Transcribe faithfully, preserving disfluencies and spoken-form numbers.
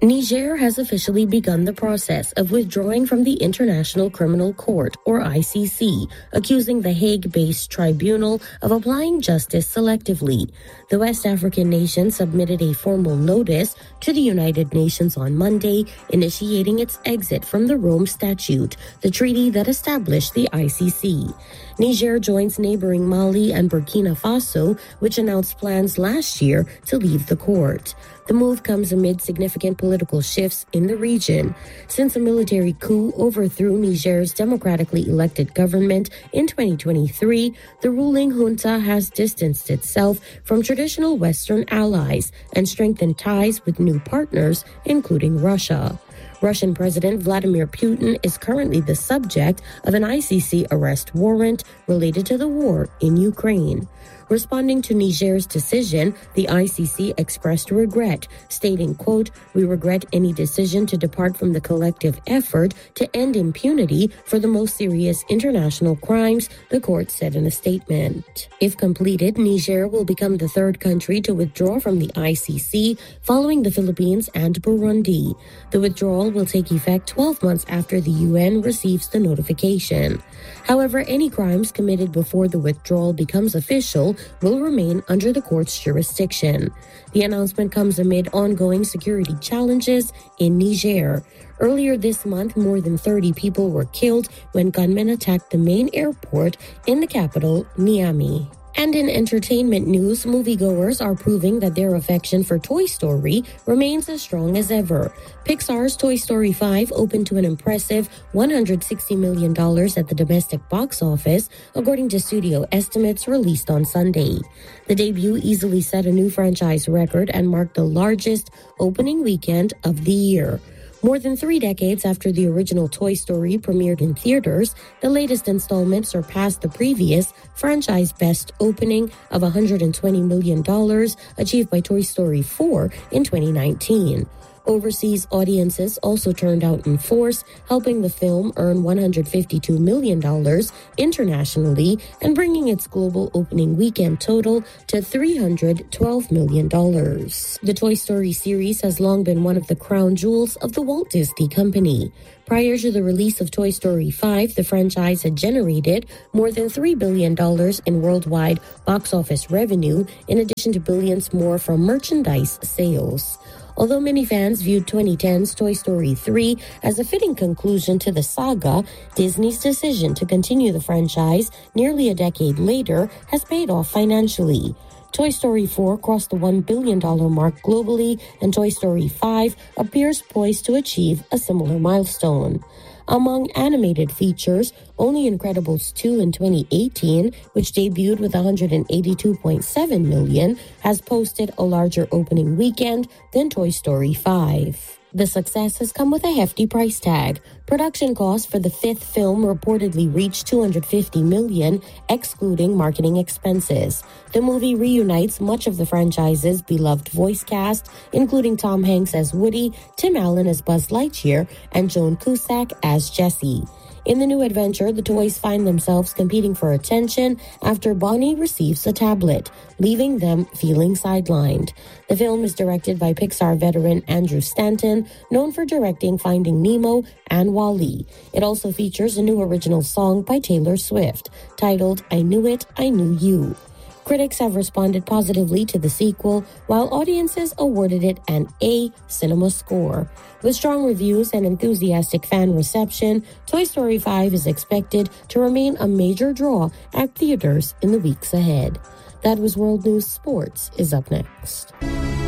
Niger has officially begun the process of withdrawing from the International Criminal Court, or I C C, accusing the Hague-based tribunal of applying justice selectively. The West African nation submitted a formal notice to the United Nations on Monday, initiating its exit from the Rome Statute, the treaty that established the I C C. Niger joins neighboring Mali and Burkina Faso, which announced plans last year to leave the court. The move comes amid significant political shifts in the region. Since a military coup overthrew Niger's democratically elected government in twenty twenty-three, the ruling junta has distanced itself from traditional Western allies and strengthened ties with new partners, including Russia. Russian President Vladimir Putin is currently the subject of an I C C arrest warrant related to the war in Ukraine. Responding to Niger's decision, the I C C expressed regret, stating, quote, "We regret any decision to depart from the collective effort to end impunity for the most serious international crimes," the court said in a statement. If completed, Niger will become the third country to withdraw from the I C C, following the Philippines and Burundi. The withdrawal will take effect twelve months after the U N receives the notification. However, any crimes committed before the withdrawal becomes official will remain under the court's jurisdiction. The announcement comes amid ongoing security challenges in Niger. Earlier this month, more than thirty people were killed when gunmen attacked the main airport in the capital, Niamey. And in entertainment news, moviegoers are proving that their affection for Toy Story remains as strong as ever. Pixar's Toy Story five opened to an impressive one hundred sixty million dollars at the domestic box office, according to studio estimates released on Sunday. The debut easily set a new franchise record and marked the largest opening weekend of the year. More than three decades after the original Toy Story premiered in theaters, the latest installment surpassed the previous franchise best opening of one hundred twenty million dollars achieved by Toy Story four in twenty nineteen. Overseas audiences also turned out in force, helping the film earn one hundred fifty-two million dollars internationally and bringing its global opening weekend total to three hundred twelve million dollars. The Toy Story series has long been one of the crown jewels of the Walt Disney Company. Prior to the release of Toy Story five, the franchise had generated more than three billion dollars in worldwide box office revenue, in addition to billions more from merchandise sales. Although many fans viewed twenty ten's Toy Story three as a fitting conclusion to the saga, Disney's decision to continue the franchise nearly a decade later has paid off financially. Toy Story four crossed the one billion dollars mark globally, and Toy Story five appears poised to achieve a similar milestone. Among animated features, only Incredibles two in twenty eighteen, which debuted with one hundred eighty-two point seven million dollars, has posted a larger opening weekend than Toy Story five. The success has come with a hefty price tag. Production costs for the fifth film reportedly reached two hundred fifty million dollars, excluding marketing expenses. The movie reunites much of the franchise's beloved voice cast, including Tom Hanks as Woody, Tim Allen as Buzz Lightyear, and Joan Cusack as Jessie. In the new adventure, the toys find themselves competing for attention after Bonnie receives a tablet, leaving them feeling sidelined. The film is directed by Pixar veteran Andrew Stanton, known for directing Finding Nemo and WALL-E. It also features a new original song by Taylor Swift, titled I Knew It, I Knew You. Critics have responded positively to the sequel, while audiences awarded it an A cinema score. With strong reviews and enthusiastic fan reception, Toy Story five is expected to remain a major draw at theaters in the weeks ahead. That was World News. Sports is up next.